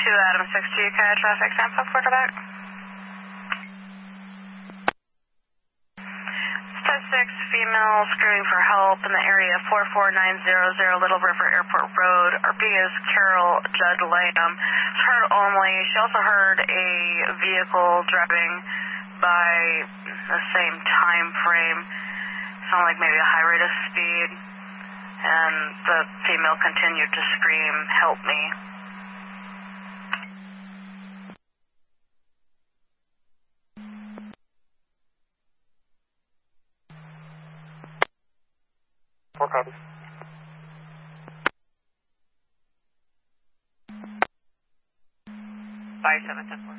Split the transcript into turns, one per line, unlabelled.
Adam 62, Cat Traffic, San Francisco, Quebec. 6, female screaming for help in the area 44900 Little River Airport Road. RP is Carol Judd Lamb. Heard only. She also heard a vehicle driving by the same time frame. Sounded like maybe a high rate of speed. And the female continued to scream, "Help me."
Four copies. Five 7 10 4.